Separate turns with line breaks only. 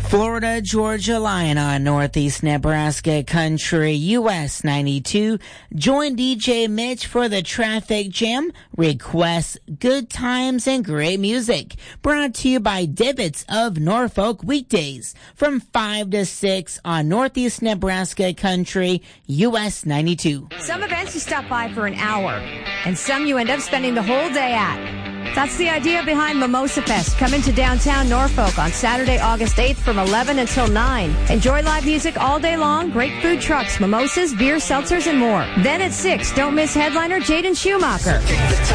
Florida, Georgia line on Northeast Nebraska Country, US 92. Join DJ Mitch for the traffic jam. Request good times and great music. Brought to you by Divots of Norfolk, weekdays from 5 to 6 on Northeast Nebraska Country, US 92.
Some events you stop by for an hour, and some you end up spending the whole day at. That's the idea behind Mimosa Fest. Come into downtown Norfolk on Saturday, August 8th from 11 until 9. Enjoy live music all day long, great food trucks, mimosas, beer, seltzers, and more. Then at 6, don't miss headliner Jaden Schumacher.